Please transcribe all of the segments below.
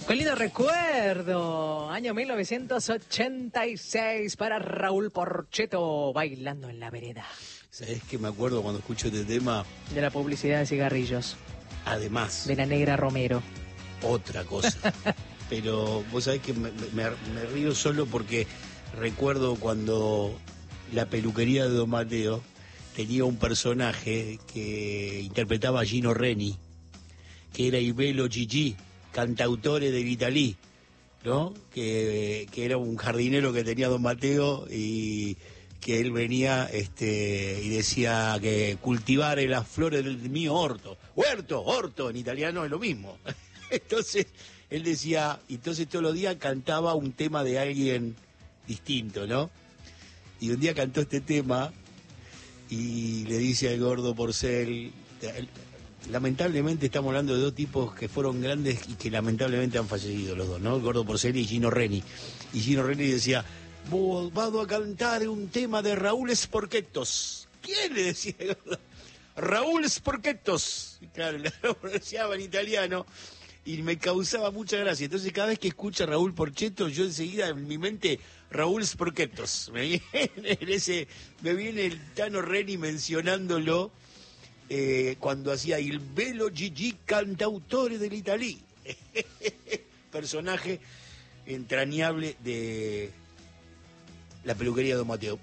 Qué lindo recuerdo, año 1986 para Raúl Porchetto, Bailando en la Vereda. ¿Sabés qué me acuerdo cuando escucho este tema? De la publicidad de cigarrillos. Además. De la Negra Romero. Otra cosa. Pero vos sabés que me río solo porque recuerdo cuando la peluquería de Don Mateo tenía un personaje que interpretaba a Gino Reni, que era Ibelo Gigi, cantautore de Vitalí, ¿no? Que era un jardinero que tenía Don Mateo y que él venía y decía que cultivar las flores del mío orto. Orto, en italiano es lo mismo. Entonces, él decía, entonces todos los días cantaba un tema de alguien distinto, ¿no? Y un día cantó este tema y le dice al gordo Porcel, lamentablemente estamos hablando de dos tipos que fueron grandes y que lamentablemente han fallecido los dos, ¿no? El gordo Porcel y Gino Reni. Y Gino Reni decía, vos vas a cantar un tema de Raúl Sporquetos. ¿Quién le decía? Raúl Sporquetos. Claro, lo pronunciaba en italiano y me causaba mucha gracia. Entonces cada vez que escucha Raúl Porchetto, yo enseguida en mi mente, Raúl Sporquetos. Me viene el Tano Reni mencionándolo cuando hacía Il Bello Gigi cantautore dell'Italia. Personaje entrañable de la peluquería de Don Mateo.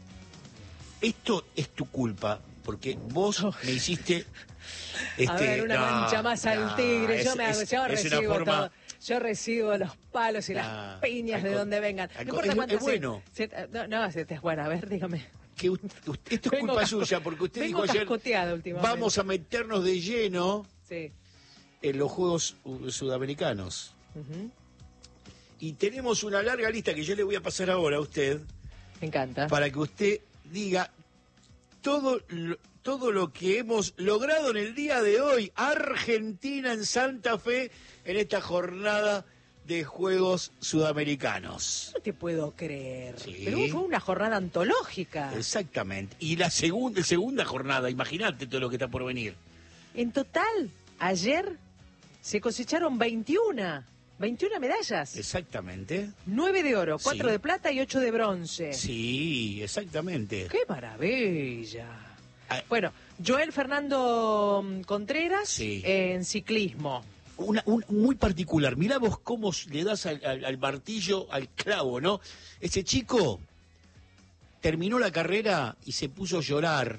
Esto es tu culpa, porque vos me hiciste... a ver, una mancha más al tigre. Yo recibo forma... todo. Yo recibo los palos y las piñas de donde vengan. No importa cuánto es bueno. Bueno, a ver, dígame. Que esto es culpa suya, porque usted dijo ayer, vamos a meternos de lleno en los Juegos Sudamericanos. Y tenemos una larga lista que yo le voy a pasar ahora a usted. Me encanta. Para que usted diga todo lo que hemos logrado en el día de hoy. Argentina en Santa Fe en esta jornada de Juegos Sudamericanos. No te puedo creer. Sí. Pero fue una jornada antológica. Exactamente. Y la segunda jornada, imagínate todo lo que está por venir. En total, ayer se cosecharon 21 medallas. Exactamente. 9 de oro, 4 de plata y 8 de bronce. Sí, exactamente. ¡Qué maravilla! Bueno, Joel Fernando Contreras en ciclismo. Un muy particular. Mirá vos cómo le das al martillo, al clavo, ¿no? Ese chico terminó la carrera y se puso a llorar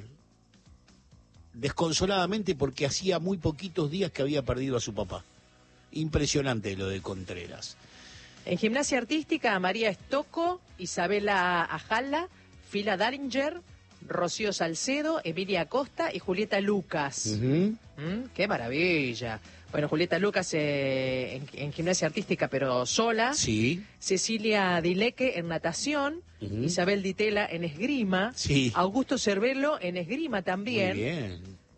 desconsoladamente porque hacía muy poquitos días que había perdido a su papá. Impresionante lo de Contreras. En gimnasia artística, María Estocco, Isabela Ajala, Fila Daringer, Rocío Salcedo, Emilia Acosta y Julieta Lucas. ¡Qué maravilla! Bueno, Julieta Lucas en gimnasia artística, pero sola. Sí. Cecilia Dileque en natación. Isabel Ditela en esgrima. Sí. Augusto Cervelo en esgrima también. Muy bien.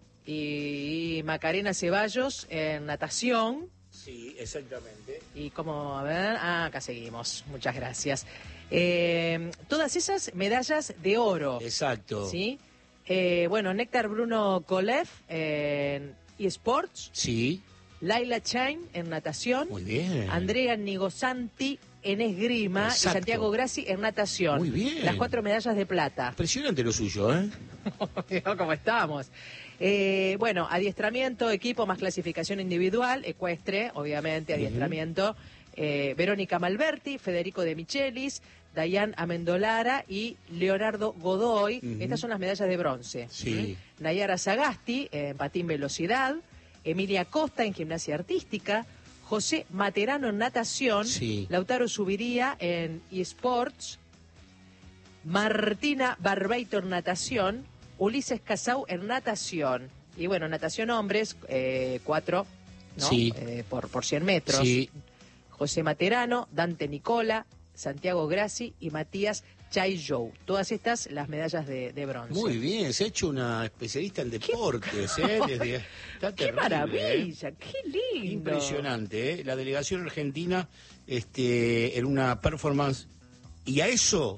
Y Macarena Ceballos en natación. Sí, exactamente. Y como, a ver, acá seguimos. Muchas gracias. Todas esas medallas de oro. Exacto. ¿Sí? Bueno, Néctar Bruno Kolev en eSports. Sí. Laila Chain en natación. Muy bien. Andrea Nigosanti en esgrima. Exacto. Y Santiago Grassi en natación. Muy bien. Las 4 medallas de plata. Impresionante lo suyo, ¿eh? ¿Cómo estamos? Bueno, adiestramiento, equipo más clasificación individual, ecuestre, obviamente, adiestramiento. Verónica Malberti, Federico De Michelis, Dayan Amendolara y Leonardo Godoy. Estas son las medallas de bronce. Sí. Nayara Sagasti en patín velocidad. Emilia Costa en gimnasia artística. José Materano en natación. Sí. Lautaro Subiría en eSports. Martina Barbeito en natación. Ulises Casau en natación. Y bueno, natación hombres, 4, ¿no? Sí. Por 100 metros. Sí. José Materano, Dante Nicola, Santiago Grassi y Matías Chaillou. Todas estas las medallas de bronce. Muy bien, se ha hecho una especialista en deportes, ¿eh? ¡Qué maravilla! ¡Qué lindo! Impresionante, ¿eh? La delegación argentina en una performance. Y a eso,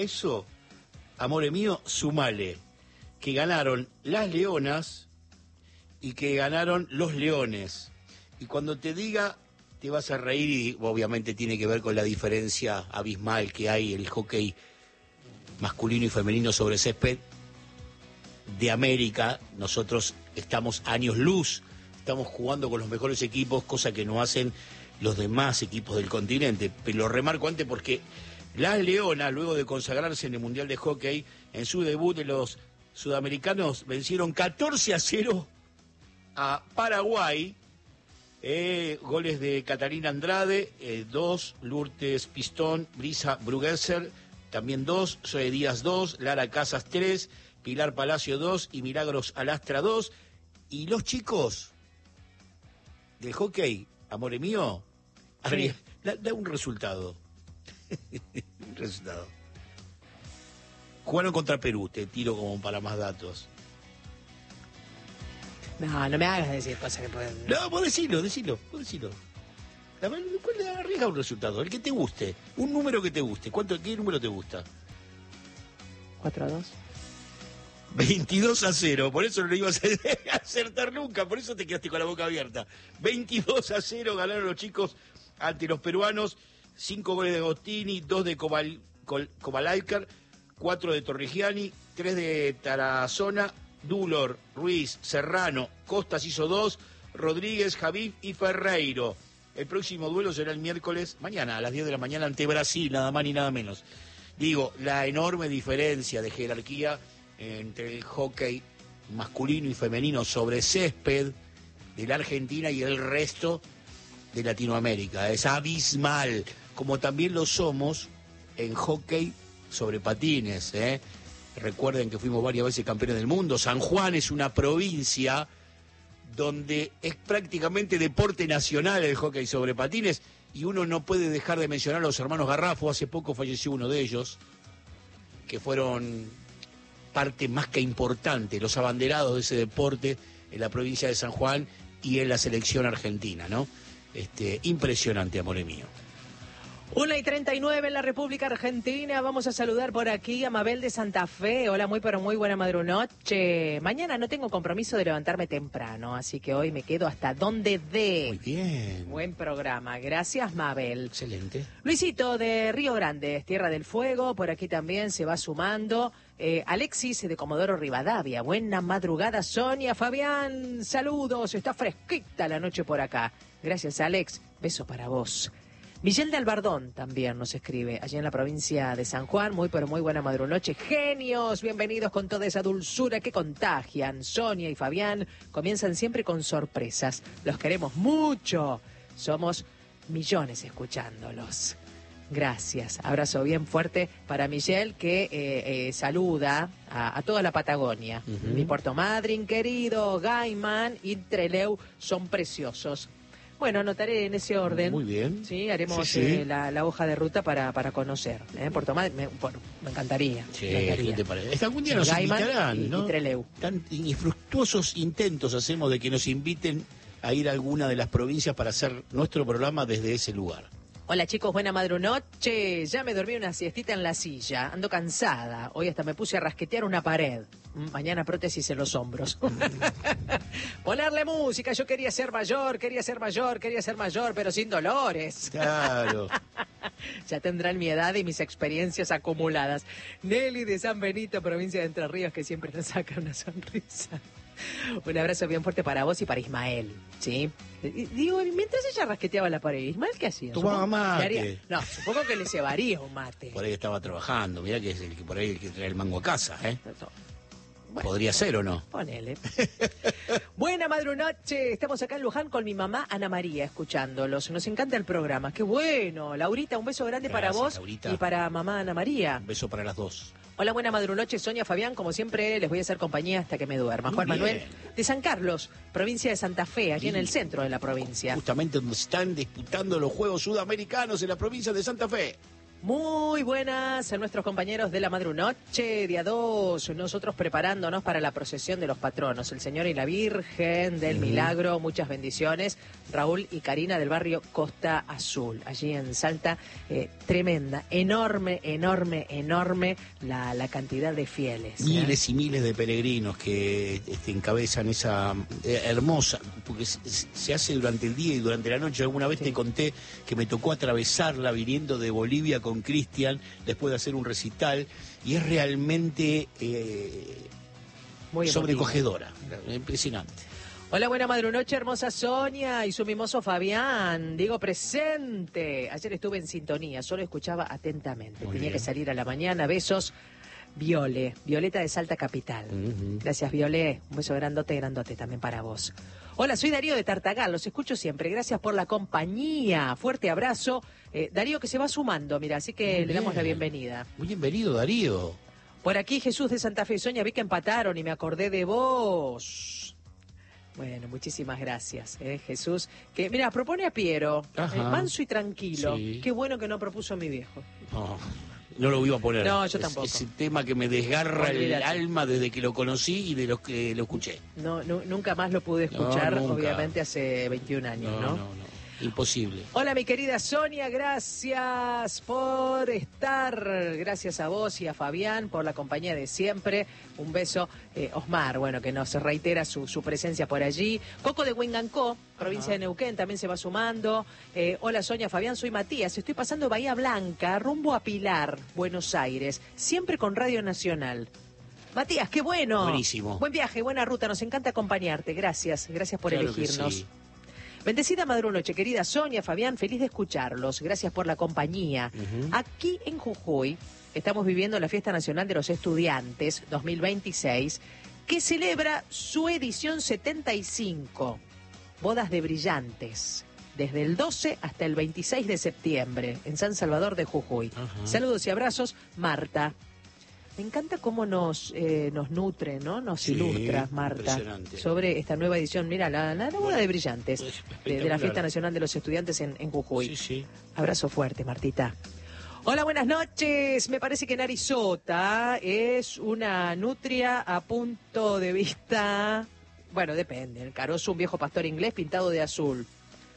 amore mío, sumale que ganaron las leonas y que ganaron los leones. Y cuando te diga te vas a reír y obviamente tiene que ver con la diferencia abismal que hay en el hockey masculino y femenino sobre césped de América. Nosotros estamos años luz, estamos jugando con los mejores equipos, cosa que no hacen los demás equipos del continente. Pero lo remarco antes porque las Leonas, luego de consagrarse en el Mundial de Hockey, en su debut de los sudamericanos vencieron 14-0 a Paraguay. Goles de Catarina Andrade, 2, Lourdes Pistón, Brisa Brugesser, también 2, Zoe Díaz 2, Lara Casas 3, Pilar Palacio 2 y Milagros Alastra 2. Y los chicos del hockey, amore mío, Sí. da un resultado. Un resultado. Jugaron contra Perú, te tiro como para más datos. No, no me hagas decir cosas que pueden... No, vos decilo. Arriesga un resultado, el que te guste, un número que te guste. ¿Qué número te gusta? 4-2. 22-0, por eso no lo ibas a acertar nunca, por eso te quedaste con la boca abierta. 22-0 ganaron los chicos ante los peruanos, 5 goles de Agostini, 2 de Kobalaikar, 4 de Torrigiani, 3 de Tarazona, Dulor, Ruiz, Serrano, Costas hizo 2, Rodríguez, Javif y Ferreiro. El próximo duelo será el miércoles, mañana, a las 10 de la mañana, ante Brasil, nada más ni nada menos. Digo, la enorme diferencia de jerarquía entre el hockey masculino y femenino sobre césped de la Argentina y el resto de Latinoamérica. Es abismal, como también lo somos en hockey sobre patines, ¿eh? Recuerden que fuimos varias veces campeones del mundo. San Juan es una provincia donde es prácticamente deporte nacional el hockey sobre patines y uno no puede dejar de mencionar a los hermanos Garrafo. Hace poco falleció uno de ellos, que fueron parte más que importante, los abanderados de ese deporte en la provincia de San Juan y en la selección argentina, ¿no? Impresionante, amore mío. 1:39 en la República Argentina. Vamos a saludar por aquí a Mabel de Santa Fe. Hola, muy buena madrunoche. Mañana no tengo compromiso de levantarme temprano, así que hoy me quedo hasta donde dé. Muy bien. Buen programa. Gracias, Mabel. Excelente. Luisito de Río Grande, Tierra del Fuego, por aquí también se va sumando. Alexis de Comodoro Rivadavia. Buena madrugada, Sonia. Fabián, saludos. Está fresquita la noche por acá. Gracias, Alex. Beso para vos. Miguel de Albardón también nos escribe, allí en la provincia de San Juan. Muy buena madrunoche. Genios, bienvenidos con toda esa dulzura que contagian. Sonia y Fabián comienzan siempre con sorpresas. Los queremos mucho. Somos millones escuchándolos. Gracias. Abrazo bien fuerte para Miguel, que saluda a toda la Patagonia. Mi Puerto Madryn querido, Gaiman y Trelew son preciosos. Bueno, anotaré en ese orden. Muy bien. Sí, haremos Sí. La hoja de ruta para conocer. Puerto Madryn, me encantaría. Sí, me encantaría. ¿qué te parece? Algún día nos Gaiman invitarán, ¿no? y Trelew. Tan infructuosos intentos hacemos de que nos inviten a ir a alguna de las provincias para hacer nuestro programa desde ese lugar. Hola chicos, buena madrunoche. Ya me dormí una siestita en la silla. Ando cansada. Hoy hasta me puse a rasquetear una pared. Mañana prótesis en los hombros. Ponerle música. Yo quería ser mayor, pero sin dolores. Claro. Ya tendrán mi edad y mis experiencias acumuladas. Nelly de San Benito, provincia de Entre Ríos, que siempre nos saca una sonrisa. Un abrazo bien fuerte para vos y para Ismael, ¿sí? Digo, mientras ella rasqueteaba la pared, ¿Ismael qué hacía? Tomaba mate. Supongo que le cebaría un mate. Por ahí estaba trabajando, mirá que es el que por ahí el que trae el mango a casa, ¿eh? Bueno, ¿Podría ser o no? ponele. Buena madrunoche. Estamos acá en Luján con mi mamá Ana María escuchándolos. Nos encanta el programa. Qué bueno. Laurita, un beso grande para Gracias, vos Laurita. y para mamá Ana María. Un beso para las dos. Hola, buena madrunoche, Sonia, Fabián. Como siempre, les voy a hacer compañía hasta que me duerma. Muy Juan bien. Manuel de San Carlos, provincia de Santa Fe, allí en el centro de la provincia. Justamente donde están disputando los Juegos Sudamericanos en la provincia de Santa Fe. Muy buenas a nuestros compañeros de la Madrunoche, día 2, nosotros preparándonos para la procesión de los patronos, el Señor y la Virgen del Milagro, muchas bendiciones. Raúl y Karina del barrio Costa Azul, allí en Salta, tremenda, enorme la cantidad de fieles. Miles y miles de peregrinos que encabezan esa hermosa, porque se hace durante el día y durante la noche. Alguna vez te conté que me tocó atravesarla viniendo de Bolivia con Cristian después de hacer un recital, y es realmente muy sobrecogedora, impresionante. Hola, buena madrunoche, hermosa Sonia y su mimoso Fabián. Digo presente. Ayer estuve en sintonía, solo escuchaba atentamente. Tenía que salir a la mañana. Besos. Violeta de Salta Capital. Gracias, Violé. Un beso grandote también para vos. Hola, soy Darío de Tartagal, los escucho siempre. Gracias por la compañía. Fuerte abrazo. Darío que se va sumando, mira, así que le damos la bienvenida. Muy bienvenido, Darío. Por aquí Jesús de Santa Fe y Sonia, vi que empataron y me acordé de vos. Bueno, muchísimas gracias, Jesús. Que, mira, propone a Piero, manso y tranquilo. Sí. Qué bueno que no propuso mi viejo. No lo iba a poner. No, yo tampoco. Es un tema que me desgarra el alma desde que lo conocí y de los que lo escuché. No, nunca más lo pude escuchar, obviamente hace 21 años, ¿no? Imposible. Hola, mi querida Sonia, gracias por estar. Gracias a vos y a Fabián por la compañía de siempre. Un beso. Osmar, bueno, que nos reitera su presencia por allí. Coco de Huingancó, provincia de Neuquén, también se va sumando. Hola, Sonia, Fabián, soy Matías. Estoy pasando Bahía Blanca, rumbo a Pilar, Buenos Aires, siempre con Radio Nacional. Matías, qué bueno. Buenísimo. Buen viaje, buena ruta, nos encanta acompañarte. Gracias por elegirnos. Sí. Bendecida madrunoche, querida Sonia, Fabián, feliz de escucharlos. Gracias por la compañía. Aquí en Jujuy estamos viviendo la Fiesta Nacional de los Estudiantes 2026, que celebra su edición 75, Bodas de Brillantes, desde el 12 hasta el 26 de septiembre, en San Salvador de Jujuy. Saludos y abrazos, Marta. Me encanta cómo nos nutre, ¿no? Nos ilustra, Marta, sobre esta nueva edición. Mira, la boda de Brillantes de la Fiesta Nacional de los Estudiantes en Jujuy. Sí. Abrazo fuerte, Martita. Hola, buenas noches. Me parece que Narizota es una nutria a punto de vista. Bueno, depende. El carozo, un viejo pastor inglés pintado de azul.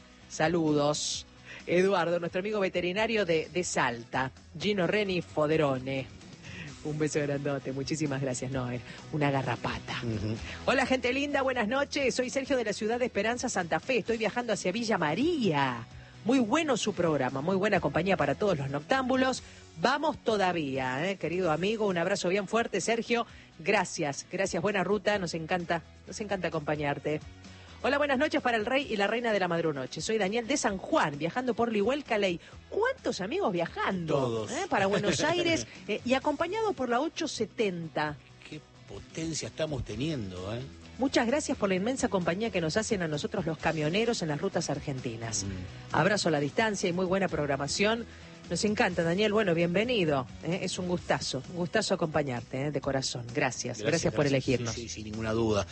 Saludos. Eduardo, nuestro amigo veterinario de Salta. Gino Reni Foderone. Un beso grandote, muchísimas gracias, Noé. Una garrapata. Hola, gente linda, buenas noches. Soy Sergio de la ciudad de Esperanza, Santa Fe. Estoy viajando hacia Villa María. Muy bueno su programa, muy buena compañía para todos los noctámbulos. Vamos todavía, querido amigo. Un abrazo bien fuerte, Sergio. Gracias, buena ruta. Nos encanta acompañarte. Hola, buenas noches para el rey y la reina de la madrunoche. Soy Daniel de San Juan, viajando por Lihuel-Caley. ¿Cuántos amigos viajando? Todos. Para Buenos Aires y acompañado por la 870. Qué potencia estamos teniendo, Muchas gracias por la inmensa compañía que nos hacen a nosotros los camioneros en las rutas argentinas. Abrazo a la distancia y muy buena programación. Nos encanta, Daniel. Bueno, bienvenido. Es un gustazo acompañarte, de corazón. Gracias por elegirnos. Sí, sin ninguna duda.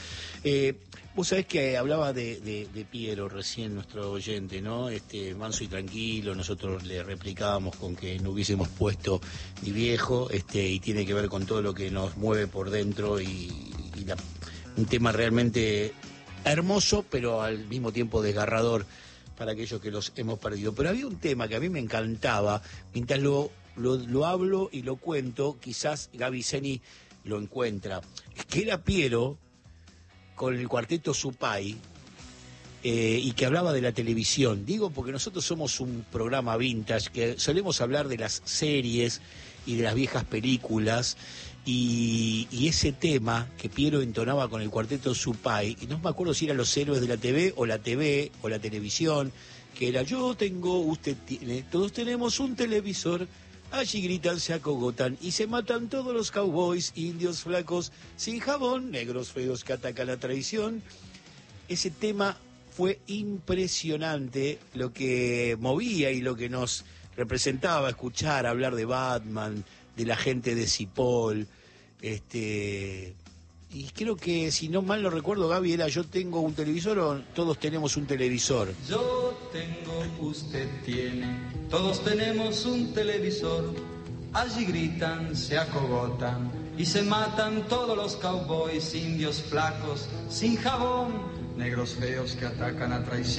Vos sabés que hablaba de Piero recién, nuestro oyente, ¿no? Manso y tranquilo. Nosotros le replicábamos con que no hubiésemos puesto ni viejo, y tiene que ver con todo lo que nos mueve por dentro un tema realmente hermoso, pero al mismo tiempo desgarrador para aquellos que los hemos perdido. Pero había un tema que a mí me encantaba, mientras lo hablo y lo cuento, quizás Gaby Zeni lo encuentra, que era Piero con el cuarteto Supay, y que hablaba de la televisión. Digo porque nosotros somos un programa vintage, que solemos hablar de las series y de las viejas películas, y ese tema que Piero entonaba con el cuarteto Supay, y no me acuerdo si eran los héroes de la TV o la televisión, que era yo tengo, usted tiene, todos tenemos un televisor, allí gritan, se acogotan y se matan todos los cowboys, indios flacos, sin jabón, negros feos que atacan la traición. Ese tema fue impresionante, lo que movía y lo que nos representaba escuchar hablar de Batman, de la gente de Cipoll, y creo que, si no mal no recuerdo, Gaby, era yo tengo un televisor o todos tenemos un televisor. Yo tengo, usted tiene, todos tenemos un televisor. Allí gritan, se acogotan y se matan todos los cowboys, indios flacos, sin jabón, negros feos que atacan a traición.